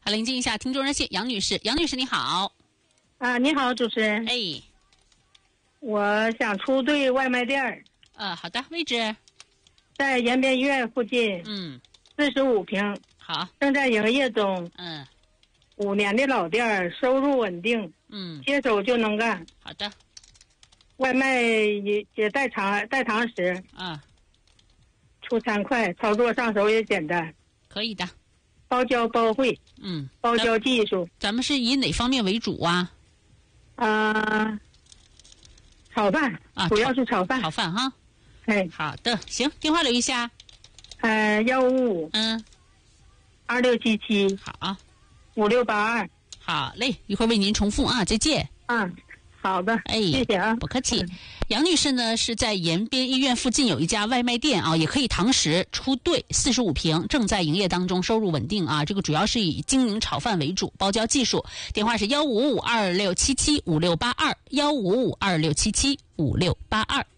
好，聆听一下听众热线，杨女士，杨女士你好。 你好，主持人。 哎， 我想出对外卖店儿。 好的，位置在延边医院附近。45平。 好， 正在营业中。5年的老店儿，收入稳定。接手就能干。 好的。 外卖也带堂食。出餐快，操作上手也简单。 可以的。 包教包会。包教技术。 咱们是以哪方面为主啊？ 炒饭主要是炒饭。 炒饭哈。好的，行，电话留一下。 155。2677。 好。 5682。 好嘞，一会儿为您重复啊，再见。 好的，谢谢啊， 不客气。杨女士呢是在延边医院附近有一家外卖店啊，也可以堂食出队，45平，正在营业当中，收入稳定啊。这个主要是以经营炒饭为主，包教技术。电话是15526775682，15526775682。